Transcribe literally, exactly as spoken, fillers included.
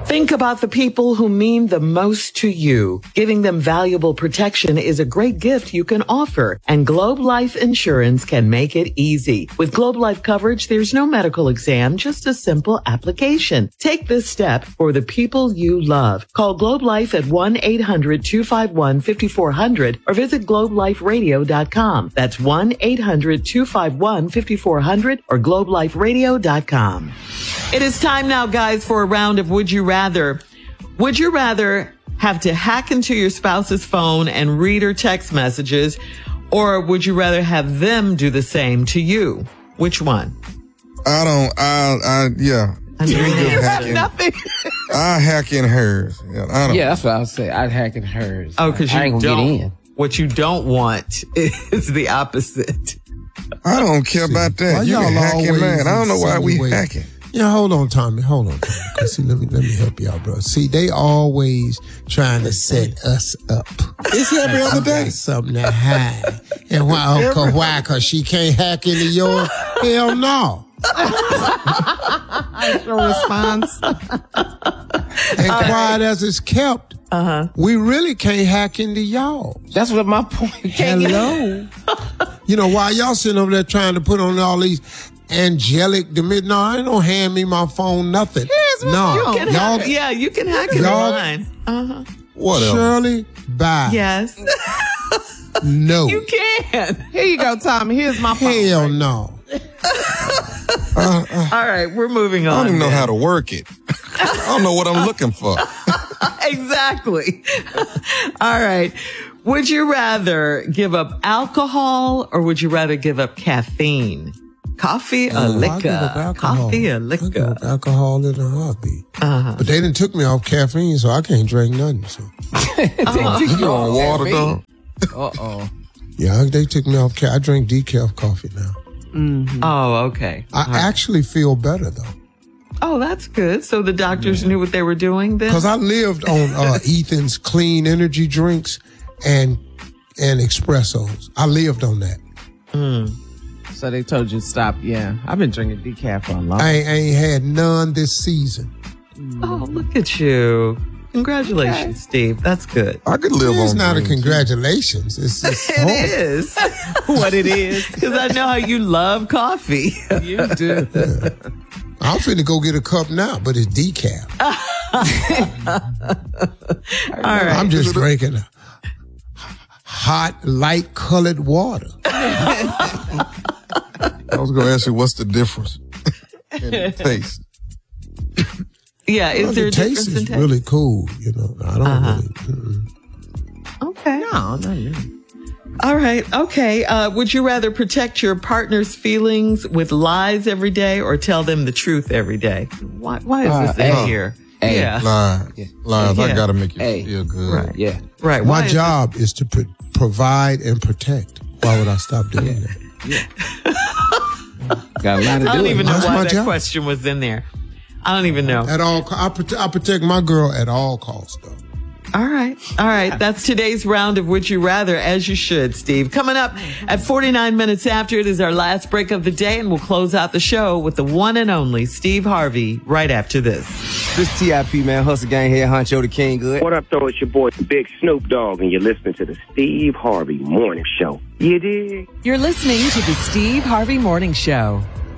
Think about the people who mean the most to you. Giving them valuable protection is a great gift you can offer, and Globe Life Insurance can make it easy. With Globe Life coverage, there's no medical exam, just a simple application. Take this step for the people you love. Call Globe Life at one eight hundred two five one five four zero zero or visit globe life radio dot com. That's one eight hundred two five one five four zero zero or globe life radio dot com. It is time now, guys, for a round of Would You Rather. Would you rather have to hack into your spouse's phone and read her text messages, or would you rather have them do the same to you? Which one? I don't, I, I, yeah. You have nothing. I hack in hers. Yeah, I don't. Yeah, that's what I would say. I'd hack in hers. Oh, because you I ain't gonna don't, get in. What you don't want is the opposite. I don't care See, about that. why You y'all can hack it, always man. I don't know why we insinuate- hacking. Yeah, hold on, Tommy. Hold on, Tommy. 'Cause see, let me let me help y'all, bro. See, they always trying to set us up. It's every other day. Got something to hide. And why? Oh, cause why? Cause she can't hack into yours? Hell no. That's your response. And quiet as it's kept, Uh-huh. we really can't hack into y'all. That's what my point. Can't get Hello. You know, while y'all sitting over there trying to put on all these angelic demit, no, I ain't don't hand me my phone, nothing. No, You can y'all, hack, yeah, you can hack into y'all- mine. Uh-huh. Whatever. Shirley, bye. Yes. No. You can. Here you go, Tommy. Here's my phone. Hell no. Uh, uh, All right, we're moving I on. don't even know then. how to work it. I don't know what I'm looking for. Exactly. All right. Would you rather give up alcohol or would you rather give up caffeine? Coffee or I give up liquor? alcohol. Coffee or I give liquor? up alcohol in a heartbeat. Uh-huh. But they didn't took me off caffeine, so I can't drink nothing. So. You on water, dog? Uh-oh. Yeah, they took me off. Ca- I drink decaf coffee now. Oh, okay. I All right. actually feel better though, Oh, that's good. So the doctors knew what they were doing then? because I lived on uh, Ethan's clean energy drinks and and espressos. I lived on that. So they told you to stop. Yeah. I've been drinking decaf for a long I ain't, I ain't had none this season. Oh, look at you. Congratulations, Steve. That's good. I could live It's on not a green tea. congratulations. It's, it's It hard. is what it is. Because I know how you love coffee. You do. I'm finna go get a cup now, but it's decaf. All right. I'm just drinking hot, light colored water. I was going to ask you, what's the difference in the taste? Yeah, is Well, there the a taste difference in is taste? really cool, you know. I don't Uh-huh. really. Mm-mm. Okay. No, not really. All right. Okay. Uh, would you rather protect your partner's feelings with lies every day or tell them the truth every day? Why, why is this Uh, in hey. here? Hey. Yeah. Lies. Yeah. Lies. I Yeah. got to make you Hey. feel good. Right. Yeah. Right. Why My is job is to pro- provide and protect. Why would I stop doing that? Got a lot to do. I don't with even it. know That's why my that job. question was in there. I don't even know. At all, co- I, prote- I protect my girl at all costs, though. All right. All right. That's today's round of Would You Rather, as you should, Steve. Coming up at forty-nine minutes after, it is our last break of the day, and we'll close out the show with the one and only Steve Harvey right after this. This T I P, man, Hustle Gang here, Honcho the King Good. What up, though? It's your boy, Big Snoop Dogg, and you're listening to the Steve Harvey Morning Show. You dig? You're listening to the Steve Harvey Morning Show.